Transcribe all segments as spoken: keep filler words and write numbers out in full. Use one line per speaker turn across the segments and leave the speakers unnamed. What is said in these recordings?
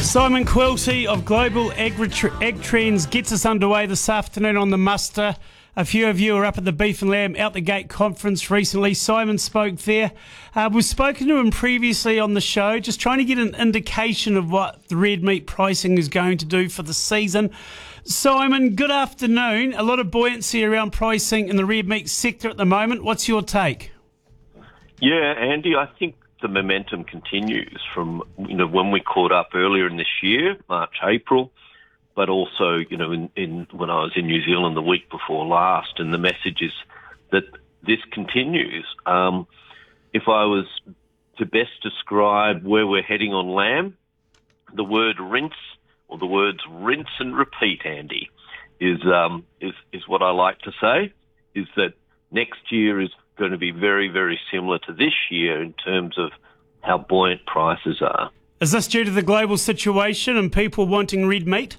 Simon Quilty of Global Agri- Ag Trends gets us underway this afternoon on the muster. A few of you are up at the Beef and Lamb Out the Gate conference recently. Simon spoke there. Uh, we've spoken to him previously on the show, just trying to get an indication of what the red meat pricing is going to do for the season. Simon, good afternoon. A lot of buoyancy around pricing in the red meat sector at the moment. What's your take?
Yeah, Andy, I think the momentum continues from, you know, when we caught up earlier in this year, March, April, but also, you know, in, in when I was in New Zealand the week before last, and the message is that this continues. Um, if I was to best describe where we're heading on lamb, the word rinse, or the words rinse and repeat, Andy, is um, is is what I like to say, is that next year is going to be very, very similar to this year in terms of how buoyant prices are.
Is this due to the global situation and people wanting red meat?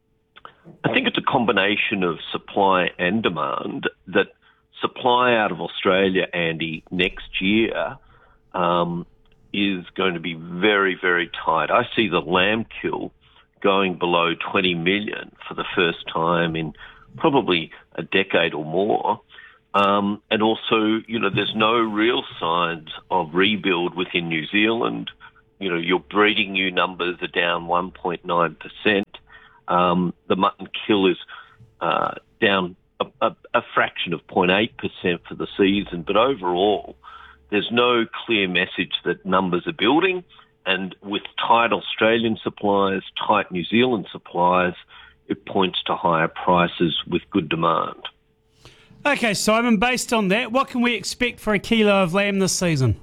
I think it's a combination of supply and demand. That supply out of Australia, Andy, next year um, is going to be very, very tight. I see the lamb kill going below twenty million for the first time in probably a decade or more. Um, and also, you know, there's no real signs of rebuild within New Zealand. You know, your breeding ewe numbers are down one point nine percent. Um, the mutton kill is uh, down a, a, a fraction of zero point eight percent for the season. But overall, there's no clear message that numbers are building. And with tight Australian supplies, tight New Zealand supplies, it points to higher prices with good demand.
Okay, Simon, based on that, what can we expect for a kilo of lamb this season?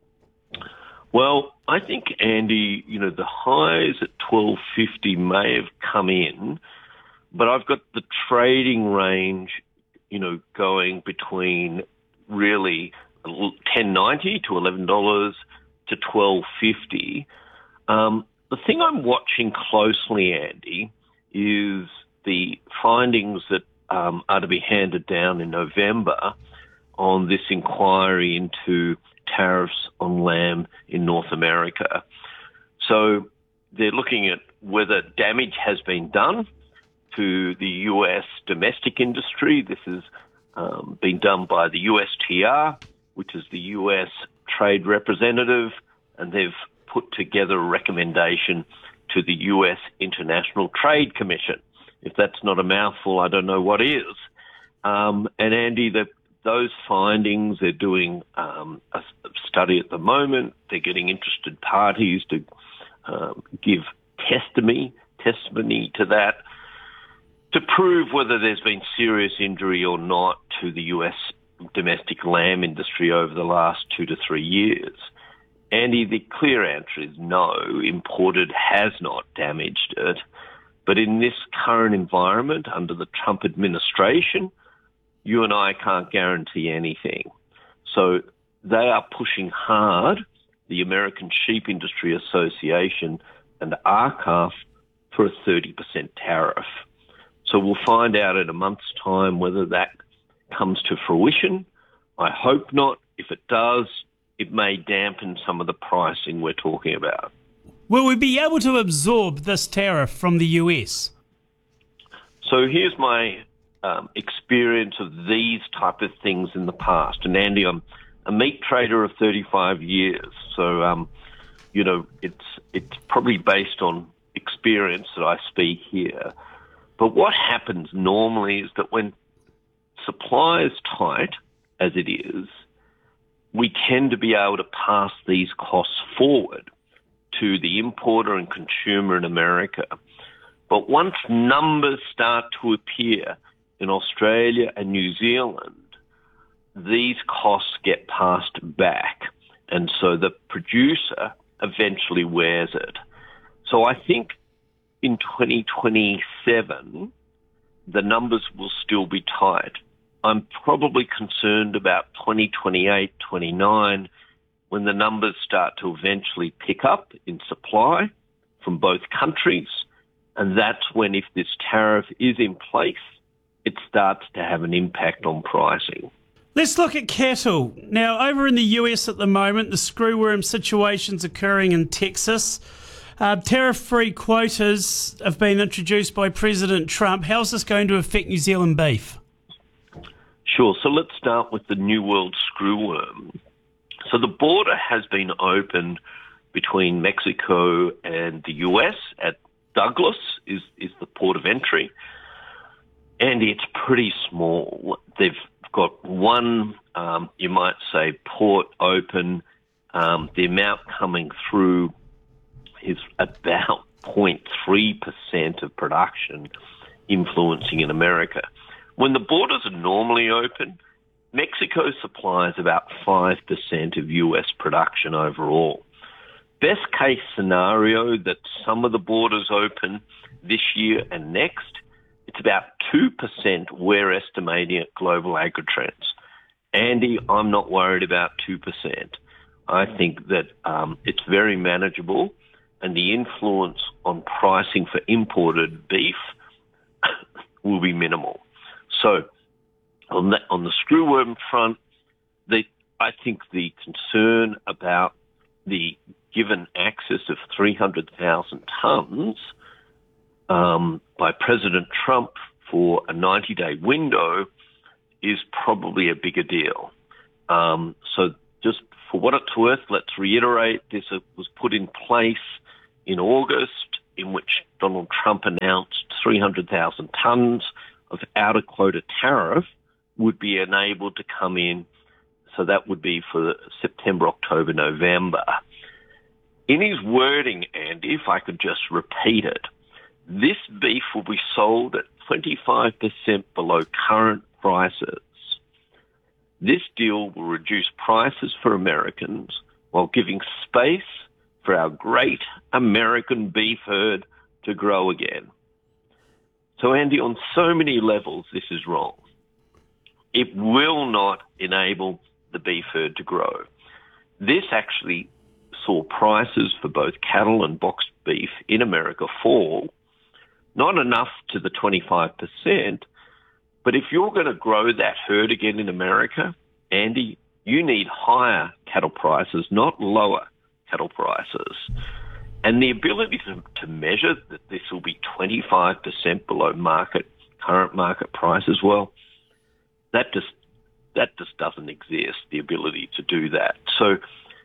Well, I think, Andy, you know, the highs at twelve fifty may have come in, but I've got the trading range, you know, going between really ten ninety to eleven dollars to twelve fifty. Um, the thing I'm watching closely, Andy, is the findings that Um, are to be handed down in November on this inquiry into tariffs on lamb in North America. So they're looking at whether damage has been done to the U S domestic industry. This has um, been done by the U S T R, which is the U S trade representative, and they've put together a recommendation to the U S International Trade Commission. If that's not a mouthful, I don't know what is. Um, and Andy, the, those findings, they're doing um, a study at the moment. They're getting interested parties to um, give testimony, testimony to that, to prove whether there's been serious injury or not to the U S domestic lamb industry over the last two to three years. Andy, the clear answer is no, imported has not damaged it. But in this current environment, under the Trump administration, you and I can't guarantee anything. So they are pushing hard, the American Sheep Industry Association and A R C A F, for a thirty percent tariff. So we'll find out in a month's time whether that comes to fruition. I hope not. If it does, it may dampen some of the pricing we're talking about.
Will we be able to absorb this tariff from the U S?
So here's my um, experience of these type of things in the past. And Andy, I'm a meat trader of thirty-five years. So, um, you know, it's it's probably based on experience that I speak here. But what happens normally is that when supply is tight, as it is, we tend to be able to pass these costs forward to the importer and consumer in America. But once numbers start to appear in Australia and New Zealand, these costs get passed back. And so the producer eventually wears it. So I think in twenty twenty-seven, the numbers will still be tight. I'm probably concerned about twenty twenty-eight, twenty-nine, when the numbers start to eventually pick up in supply from both countries. And that's when, if this tariff is in place, it starts to have an impact on pricing.
Let's look at cattle. Now, over in the U S at the moment, the screwworm situation's occurring in Texas. Uh, tariff-free quotas have been introduced by President Trump. How's this going to affect New Zealand beef?
Sure. So let's start with the New World screwworm. So the border has been opened between Mexico and the U S at Douglas is, is the port of entry. And it's pretty small. They've got one, um, you might say, port open. Um, the amount coming through is about zero point three percent of production influencing in America. When the borders are normally open, Mexico supplies about five percent of U S production overall. Best case scenario that some of the borders open this year and next, it's about two percent we're estimating at Global Agritrends. Andy, I'm not worried about two percent. I think that um, it's very manageable, and the influence on pricing for imported beef will be minimal. So on, that, on the screwworm front, the, I think the concern about the given access of three hundred thousand tonnes um, by President Trump for a ninety-day window is probably a bigger deal. Um, so just for what it's worth, let's reiterate, this was put in place in August, in which Donald Trump announced three hundred thousand tonnes of out-of-quota tariff would be enabled to come in. So that would be for September, October, November. In his wording, Andy, if I could just repeat it, this beef will be sold at twenty-five percent below current prices. This deal will reduce prices for Americans while giving space for our great American beef herd to grow again. So, Andy, on so many levels, this is wrong. It will not enable the beef herd to grow. This actually saw prices for both cattle and boxed beef in America fall, not enough to the twenty-five percent, but if you're going to grow that herd again in America, Andy, you need higher cattle prices, not lower cattle prices. And the ability to, to measure that this will be twenty-five percent below market, current market price as well, that just, that just doesn't exist, the ability to do that. So,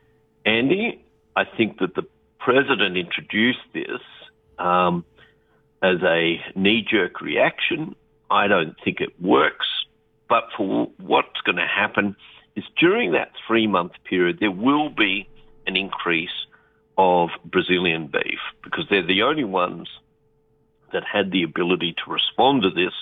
Andy, I think that the president introduced this um, as a knee-jerk reaction. I don't think it works. But for what's going to happen is during that three-month period, there will be an increase of Brazilian beef because they're the only ones that had the ability to respond to this.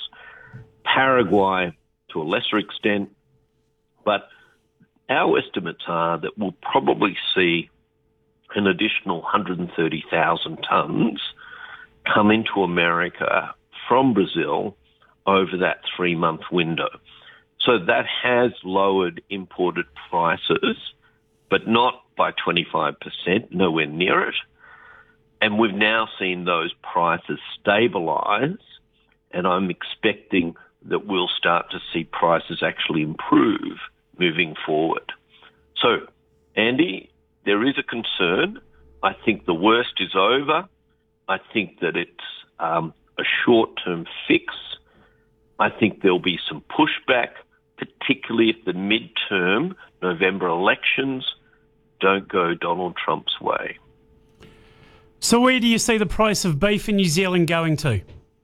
Paraguay to a lesser extent. But our estimates are that we'll probably see an additional one hundred thirty thousand tonnes come into America from Brazil over that three-month window. So that has lowered imported prices, but not by twenty-five percent, nowhere near it. And we've now seen those prices stabilise, and I'm expecting that we'll start to see prices actually improve moving forward. So, Andy, there is a concern. I think the worst is over. I think that it's um, a short-term fix. I think there'll be some pushback, particularly if the midterm November elections don't go Donald Trump's way.
So where do you see the price of beef in New Zealand going to?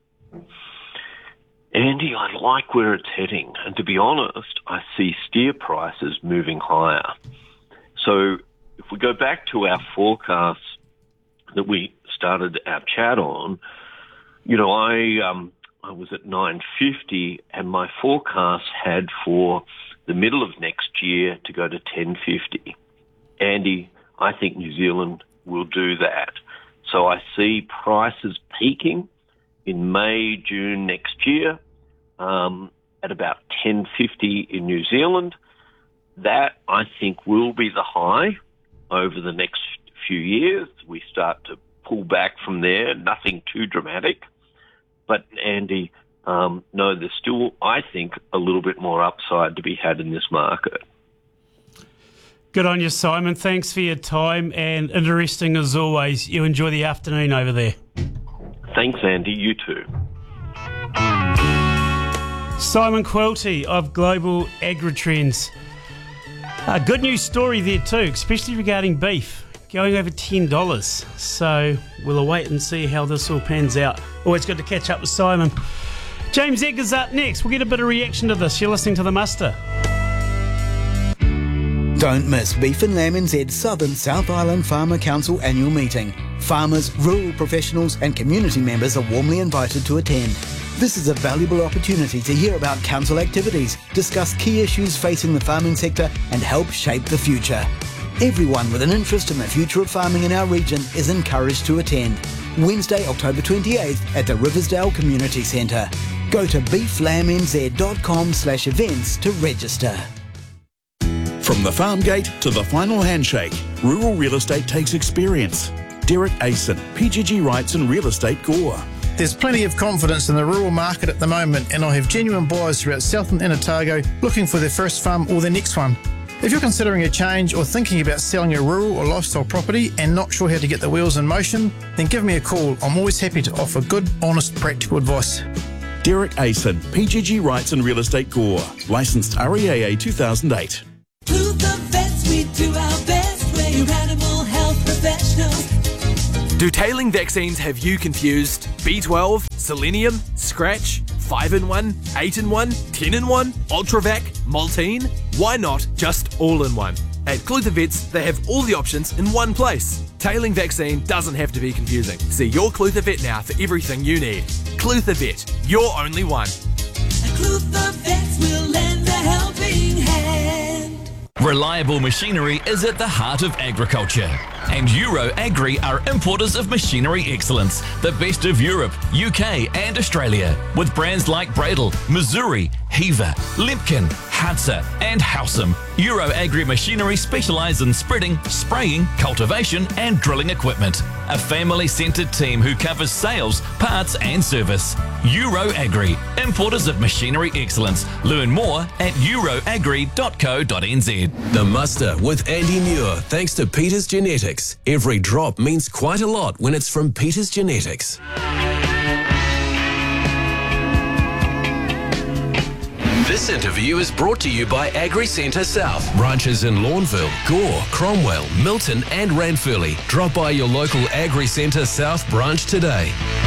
Andy, I like where it's heading. And to be honest, I see steer prices moving higher. So if we go back to our forecasts that we started our chat on, you know, I um, I was at nine fifty and my forecast had for the middle of next year to go to ten fifty. Andy, I think New Zealand will do that. So I see prices peaking in May, June next year um, at about ten fifty in New Zealand. That, I think, will be the high over the next few years. We start to pull back from there, nothing too dramatic. But, Andy, um, no, there's still, I think, a little bit more upside to be had in this market.
Good on you, Simon. Thanks for your time, and interesting as always. You enjoy the afternoon over there.
Thanks, Andy. You too.
Simon Quilty of Global Agri-Trends. A good news story there too, especially regarding beef, going over ten dollars. So we'll await and see how this all pans out. Always good to catch up with Simon. James Edgar's up next. We'll get a bit of reaction to this. You're listening to The Muster.
Don't miss Beef and Lamb N Z's Southern South Island Farmer Council annual meeting. Farmers, rural professionals and community members are warmly invited to attend. This is a valuable opportunity to hear about council activities, discuss key issues facing the farming sector and help shape the future. Everyone with an interest in the future of farming in our region is encouraged to attend. Wednesday, October twenty-eighth at the Riversdale Community Centre. Go to beef lamb n z dot com slash events to register.
From the farm gate to the final handshake, rural real estate takes experience. Derek Asen, P G G Rights and Real Estate Gore.
There's plenty of confidence in the rural market at the moment, and I have genuine buyers throughout Southland and Otago looking for their first farm or their next one. If you're considering a change or thinking about selling a rural or lifestyle property and not sure how to get the wheels in motion, then give me a call. I'm always happy to offer good, honest, practical advice.
Derek Asen, P G G Rights and Real Estate Gore. Licensed R E A A two thousand eight.
To the vets, we do our best. We're your animal health professionals.
Do tailing vaccines have you confused? B twelve, selenium, scratch, five in one, eight in one, ten in one, Ultravac, Maltine? Why not just all in one? At Clutha Vets, they have all the options in one place. Tailing vaccine doesn't have to be confusing. See your Clutha Vet now for everything you need. Clutha Vet, your only one.
At Clutha Vets, we'll lend a helping hand.
Reliable machinery is at the heart of agriculture. And Euro Agri are importers of machinery excellence, the best of Europe, U K and Australia, with brands like Bradle, Missouri, Heaver, Limpkin, Hatsa and Howsam. Euro Agri Machinery specialise in spreading, spraying, cultivation and drilling equipment. A family-centred team who covers sales, parts and service. Euro Agri, importers of machinery excellence. Learn more at euro agri dot co dot n z.
The Muster with Andy Muir, thanks to Peters Genetics. Every drop means quite a lot when it's from Peters Genetics. This interview is brought to you by Agri Centre South. Branches in Lawnville, Gore, Cromwell, Milton and Ranfurly. Drop by your local Agri Centre South branch today.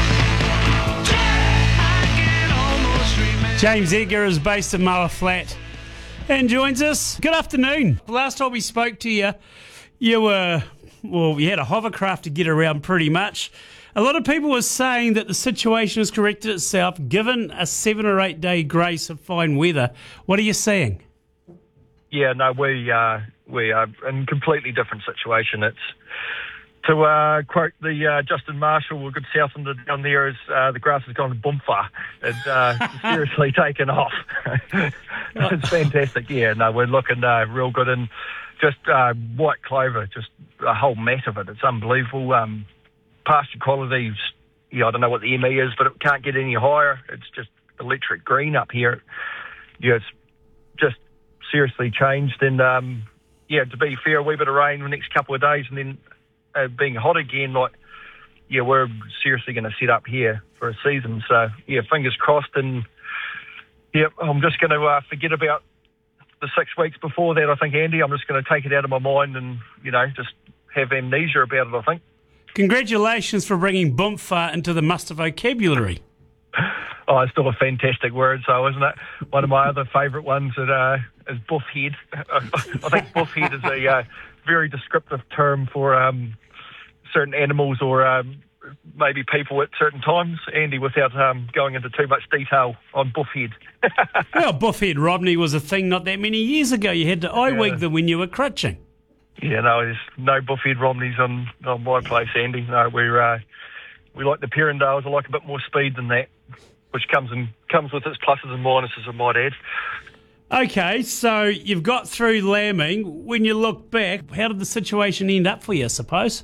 James Edgar is based in Moa Flat and joins us. Good afternoon. Last time we spoke to you, you were, well, you had a hovercraft to get around pretty much. A lot of people were saying that the situation has corrected itself given a seven or eight day grace of fine weather. What are you saying?
Yeah, no, we, uh, we are in a completely different situation. It's, to uh, quote the uh, Justin Marshall, we're good Southlander down there, is uh, the grass has gone boomfa. It's uh, seriously taken off. It's fantastic. Yeah, no, we're looking uh, real good. And just uh, white clover, just a whole mat of it. It's unbelievable. Um, pasture quality, yeah, I don't know what the M E is, but it can't get any higher. It's just electric green up here. Yeah, it's just seriously changed. And, um, yeah, to be fair, a wee bit of rain the next couple of days and then uh, being hot again, like, yeah, we're seriously going to set up here for a season. So, yeah, fingers crossed. And, yeah, I'm just going to uh, forget about the six weeks before that, I think, Andy. I'm just going to take it out of my mind and, you know, just have amnesia about it, I think.
Congratulations for bringing boomfa into the Muster vocabulary.
Oh, it's still a fantastic word, so isn't it? One of my other favourite ones that, uh, is buffhead. I think buffhead is a uh, very descriptive term for um, certain animals or um, maybe people at certain times, Andy, without um, going into too much detail on buffhead.
Well, buffhead Romney was a thing not that many years ago. You had to eye-wig yeah. them when you were crutching.
Yeah, no, there's no buffhead Romneys on, on my place, Andy. No, we're uh, we like the Perrindales. I like a bit more speed than that, which comes in, comes with its pluses and minuses, I might add.
Okay, so you've got through lambing. When you look back, how did the situation end up for you, I suppose?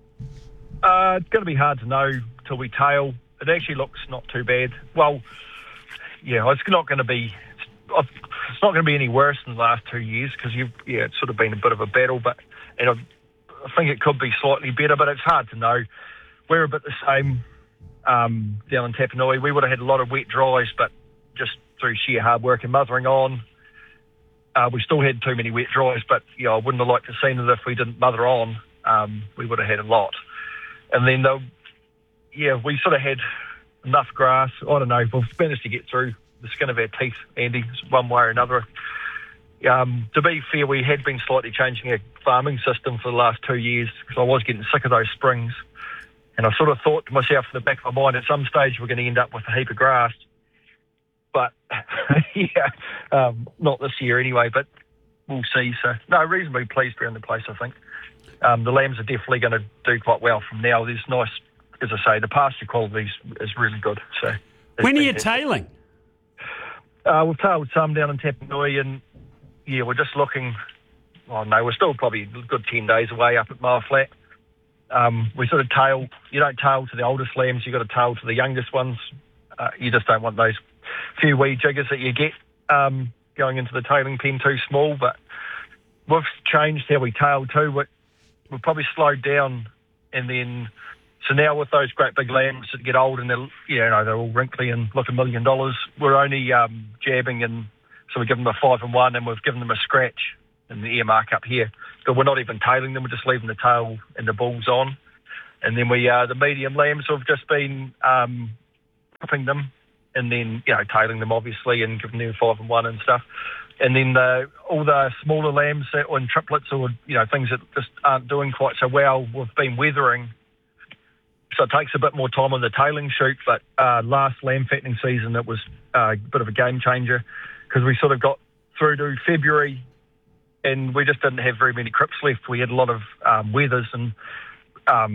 Uh, it's going to be hard to know till we tail. It actually looks not too bad. Well, yeah, it's not going to be it's not going to be any worse than the last two years because you've yeah, it's sort of been a bit of a battle, but and I, I think it could be slightly better, but it's hard to know. We're a bit the same um, down in Tapanui. We would have had a lot of wet dries, but just through sheer hard work and mothering on, uh, we still had too many wet dries. But yeah, I wouldn't have liked to seen it if we didn't mother on. Um, we would have had a lot, and then the, yeah, we sort of had enough grass. I don't know. We've managed to get through the skin of our teeth, Andy, one way or another. Um, to be fair, we had been slightly changing our farming system for the last two years because I was getting sick of those springs. And I sort of thought to myself in the back of my mind, at some stage we're going to end up with a heap of grass. But, yeah, um, not this year anyway, but we'll see. So, no, reasonably pleased around the place, I think. Um, the lambs are definitely going to do quite well from now. There's nice, as I say, the pasture quality is, is really good. So,
when are you tailing?
Uh, we've tailed some down in Tapanui, and yeah, we're just looking. Oh no, we're still probably a good ten days away up at Mile Flat. Um, we sort of tail. You don't tail to the oldest lambs. You got to tail to the youngest ones. Uh, you just don't want those few wee jiggers that you get um, going into the tailing pen too small. But we've changed how we tail too. We, we've probably slowed down, and then. So now with those great big lambs that get old and they're, you know, they're all wrinkly and look a million dollars, we're only um, jabbing, and so we give them a five and one, and we've given them a scratch and the ear mark up here. But we're not even tailing them; we're just leaving the tail and the balls on. And then we, uh, the medium lambs, have just been um, clipping them, and then you know tailing them obviously, and giving them five and one and stuff. And then the, all the smaller lambs that, or triplets, or you know things that just aren't doing quite so well, we've been weathering. So it takes a bit more time on the tailing shoot, but uh, last lamb fattening season it was uh, a bit of a game changer because we sort of got through to February and we just didn't have very many crips left. We had a lot of um, weathers and um,